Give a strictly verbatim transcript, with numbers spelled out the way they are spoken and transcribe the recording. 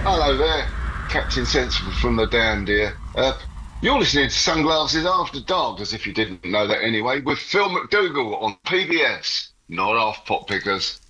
Hello there, Captain Sensible from the Damned here. Uh, you're listening to Sunglasses After Dark, as if you didn't know that anyway, with Phil McDougall on P B S. Not off, pot pickers.